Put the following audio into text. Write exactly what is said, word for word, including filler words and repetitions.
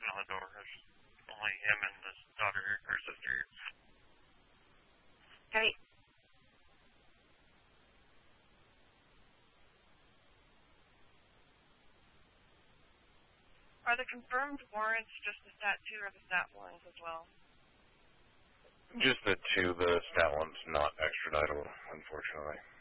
on the door. It's only him and his daughter or sister. Okay. Are the confirmed warrants just the stat two or the stat ones as well? Just the two. The stat one's not extraditable, unfortunately.